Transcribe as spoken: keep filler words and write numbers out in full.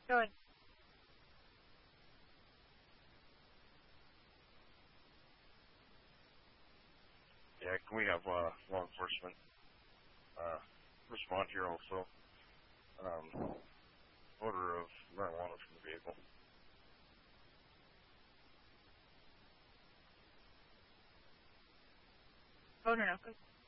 Go ahead. Yeah, can we have uh, law enforcement uh, respond here also? Um, odor of marijuana from the vehicle. Oh, no, no. Go.